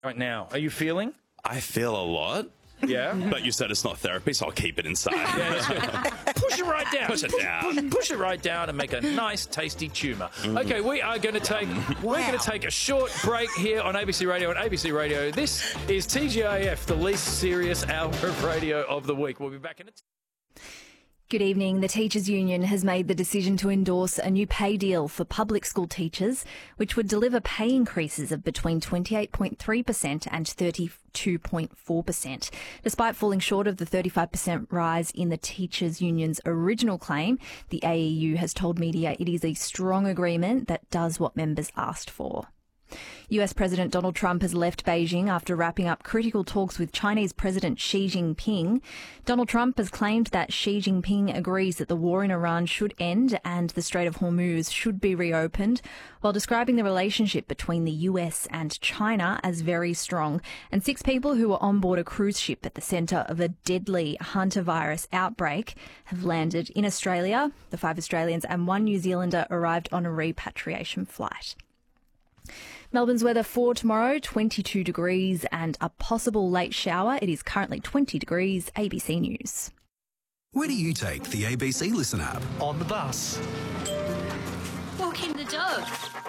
right now. Are you feeling? I feel a lot. Yeah. But you said it's not therapy, so I'll keep it inside. Push it right down. Push it down. Push it right down and make a nice, tasty tumour. Okay, we are going to take a short break here on ABC Radio and ABC Radio. This is TGIF, the least serious hour of radio of the week. We'll be back in a Good evening. The Teachers Union has made the decision to endorse a new pay deal for public school teachers, which would deliver pay increases of between 28.3% and 32.4%. Despite falling short of the 35% rise in the Teachers Union's original claim, the AEU has told media it is a strong agreement that does what members asked for. US President Donald Trump has left Beijing after wrapping up critical talks with Chinese President Xi Jinping. Donald Trump has claimed that Xi Jinping agrees that the war in Iran should end and the Strait of Hormuz should be reopened, while describing the relationship between the US and China as very strong. And 6 people who were on board a cruise ship at the centre of a deadly hantavirus outbreak have landed in Australia. The 5 Australians and 1 New Zealander arrived on a repatriation flight. Melbourne's weather for tomorrow, 22 degrees and a possible late shower. It is currently 20 degrees. ABC News. Where do you take the ABC Listen app? On the bus. Walking the dog.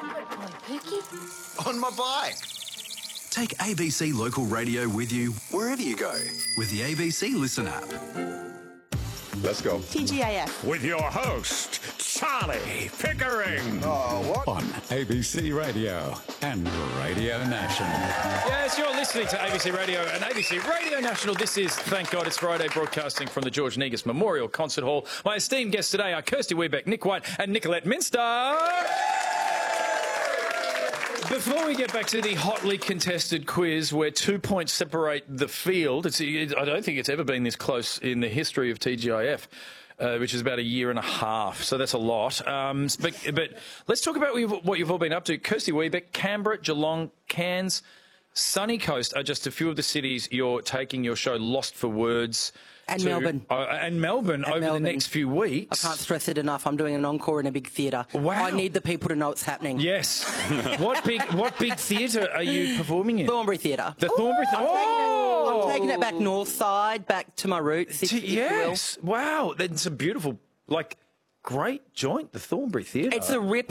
On my bike. Take ABC Local Radio with you wherever you go with the ABC Listen app. Let's go. TGIF. With your host, Charlie Pickering. Oh, what? On ABC Radio and Radio National. Yes, you're listening to ABC Radio and ABC Radio National. This is, thank God, it's Friday, broadcasting from the George Negus Memorial Concert Hall. My esteemed guests today are Kirsty Weebeck, Nick White and Nicolette Minster. Before we get back to the hotly contested quiz where 2 points separate the field, I don't think it's ever been this close in the history of TGIF, which is about a year and a half, so that's a lot. But let's talk about what you've all been up to. Kirsty Weebeck, Canberra, Geelong, Cairns, Sunny Coast are just a few of the cities you're taking your show Lost for Words And Melbourne. And Melbourne over the next few weeks. I can't stress it enough. I'm doing an encore in a big theatre. Wow. I need the people to know what's happening. Yes. What big theatre are you performing in? Thornbury Theatre. The Thornbury Theatre. I'm taking it back north side, back to my roots, if you will. Wow. That's a beautiful, great joint, the Thornbury Theatre. It's a ripper.